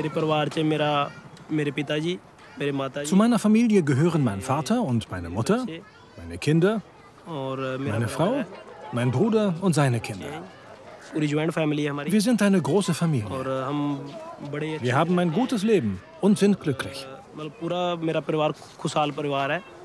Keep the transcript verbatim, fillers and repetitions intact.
Zu meiner Familie gehören mein Vater und meine Mutter, meine Kinder, meine Frau, mein Bruder und seine Kinder. Wir sind eine große Familie. Wir haben ein gutes Leben und sind glücklich.